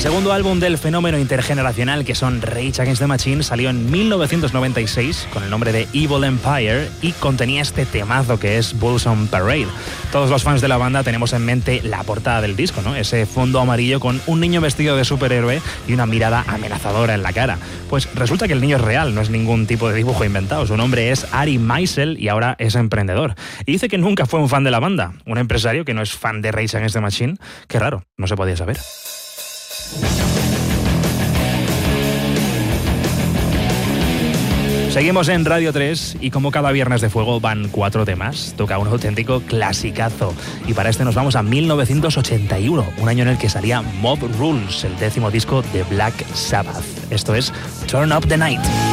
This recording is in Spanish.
segundo álbum del fenómeno intergeneracional que son Rage Against the Machine salió en 1996 con el nombre de Evil Empire y contenía este temazo que es Bulls on Parade. Todos los fans de la banda tenemos en mente la portada del disco, ¿no? Ese fondo amarillo con un niño vestido de superhéroe y una mirada amenazadora en la cara. Pues resulta que el niño es real, no es ningún tipo de dibujo inventado. Su nombre es Ari Meisel y ahora es emprendedor. Y dice que nunca fue un fan de la banda, un empresario que no es fan de Rage Against the Machine. Qué raro, no se podía saber. Seguimos en Radio 3 y como cada viernes de fuego van 4 temas, toca un auténtico clasicazo. Y para este nos vamos a 1981, un año en el que salía Mob Rules, el 10º disco de Black Sabbath. Esto es Turn Up the Night.